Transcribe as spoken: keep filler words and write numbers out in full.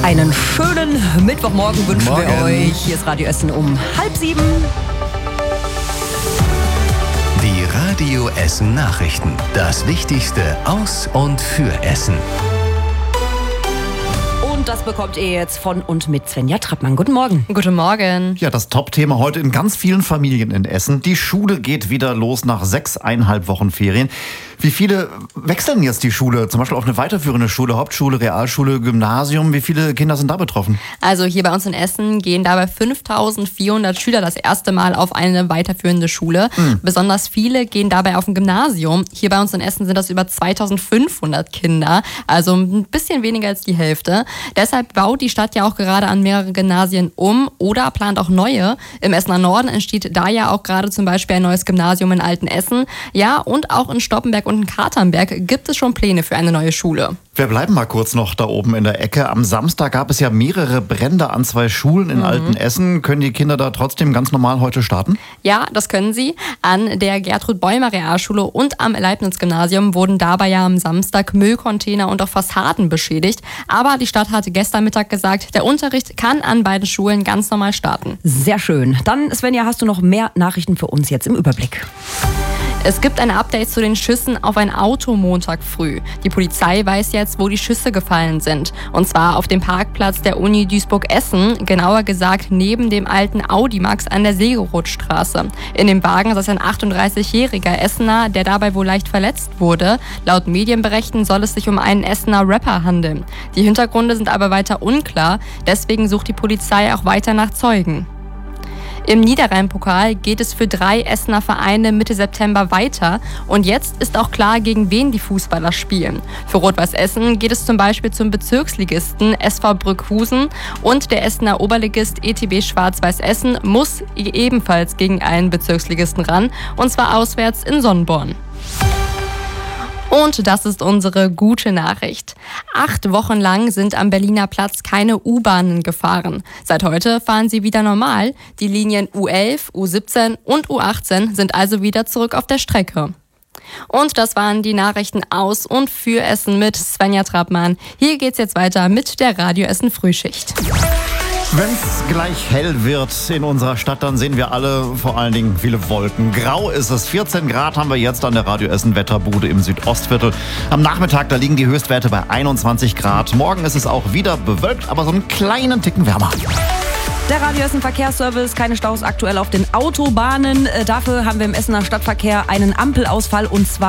Einen schönen Mittwochmorgen wünschen Morgen. wir euch. Hier ist Radio Essen um halb sieben. Die Radio Essen Nachrichten. Das Wichtigste aus und für Essen. Und das bekommt ihr jetzt von und mit Svenja Trappmann. Guten Morgen. Guten Morgen. Ja, das Top-Thema heute in ganz vielen Familien in Essen. Die Schule geht wieder los nach sechseinhalb Wochen Ferien. Wie viele wechseln jetzt die Schule? Zum Beispiel auf eine weiterführende Schule, Hauptschule, Realschule, Gymnasium. Wie viele Kinder sind da betroffen? Also hier bei uns in Essen gehen dabei fünftausendvierhundert Schüler das erste Mal auf eine weiterführende Schule. Mhm. Besonders viele gehen dabei auf ein Gymnasium. Hier bei uns in Essen sind das über zweitausendfünfhundert Kinder, also ein bisschen weniger als die Hälfte. Deshalb baut die Stadt ja auch gerade an mehrere Gymnasien um oder plant auch neue. Im Essener Norden entsteht da ja auch gerade zum Beispiel ein neues Gymnasium in Altenessen. Ja, und auch in Stoppenberg und in Katernberg gibt es schon Pläne für eine neue Schule. Wir bleiben mal kurz noch da oben in der Ecke. Am Samstag gab es ja mehrere Brände an zwei Schulen in mhm. Altenessen. Können die Kinder da trotzdem ganz normal heute starten? Ja, das können sie. An der Gertrud-Bäumer-Realschule und am Leibniz-Gymnasium wurden dabei ja am Samstag Müllcontainer und auch Fassaden beschädigt. Aber die Stadt hat gestern Mittag gesagt, der Unterricht kann an beiden Schulen ganz normal starten. Sehr schön. Dann, Svenja, hast du noch mehr Nachrichten für uns jetzt im Überblick. Es gibt ein Update zu den Schüssen auf ein Auto Montag früh. Die Polizei weiß jetzt, wo die Schüsse gefallen sind. Und zwar auf dem Parkplatz der Uni Duisburg-Essen, genauer gesagt neben dem alten Audimax an der Segerothstraße. In dem Wagen saß ein achtunddreißigjähriger Essener, der dabei wohl leicht verletzt wurde. Laut Medienberichten soll es sich um einen Essener Rapper handeln. Die Hintergründe sind aber weiter unklar, deswegen sucht die Polizei auch weiter nach Zeugen. Im Niederrhein-Pokal geht es für drei Essener Vereine Mitte September weiter. Und jetzt ist auch klar, gegen wen die Fußballer spielen. Für Rot-Weiß Essen geht es zum Beispiel zum Bezirksligisten S V Brückhusen. Und der Essener Oberligist E T B Schwarz-Weiß Essen muss ebenfalls gegen einen Bezirksligisten ran. Und zwar auswärts in Sonnenborn. Und das ist unsere gute Nachricht. Acht Wochen lang sind am Berliner Platz keine U-Bahnen gefahren. Seit heute fahren sie wieder normal. Die Linien U elf, U siebzehn und U achtzehn sind also wieder zurück auf der Strecke. Und das waren die Nachrichten aus und für Essen mit Svenja Trappmann. Hier geht's jetzt weiter mit der Radio Essen Frühschicht. Wenn es gleich hell wird in unserer Stadt, dann sehen wir alle vor allen Dingen viele Wolken. Grau ist es. vierzehn Grad haben wir jetzt an der Radio Essen Wetterbude im Südostviertel. Am Nachmittag, da liegen die Höchstwerte bei einundzwanzig Grad. Morgen ist es auch wieder bewölkt, aber so einen kleinen Ticken wärmer. Der Radio Essen Verkehrsservice, keine Staus aktuell auf den Autobahnen. Dafür haben wir im Essener Stadtverkehr einen Ampelausfall und zwar